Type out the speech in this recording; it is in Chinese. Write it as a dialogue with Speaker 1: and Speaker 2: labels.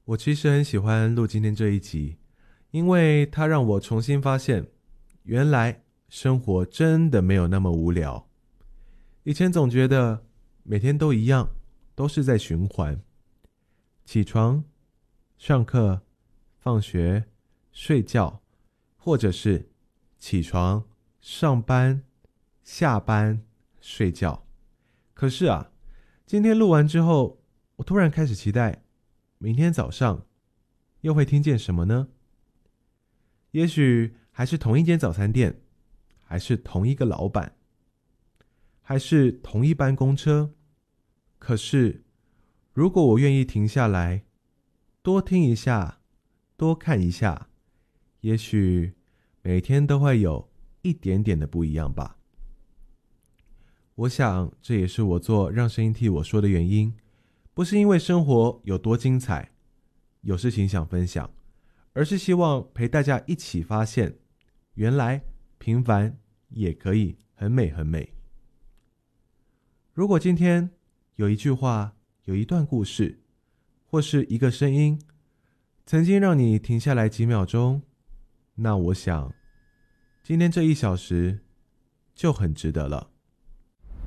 Speaker 1: 我其实很喜欢录今天这一集，因为它让我重新发现，原来生活真的没有那么无聊。以前总觉得每天都一样，都是在循环：起床、上课、放学、睡觉，或者是起床、上班、下班、睡觉。可是啊，今天录完之后，我突然开始期待明天早上又会听见什么呢？也许还是同一间早餐店，还是同一个老板，还是同一班公车。可是，如果我愿意停下来，多听一下，多看一下，也许每天都会有一点点的不一样吧。我想这也是我做让声音替我说的原因，不是因为生活有多精彩，有事情想分享，而是希望陪大家一起发现，原来平凡也可以很美很美。如果今天有一句话，有一段故事，或是一个声音，曾经让你停下来几秒钟，那我想，今天这1小时就很值得了。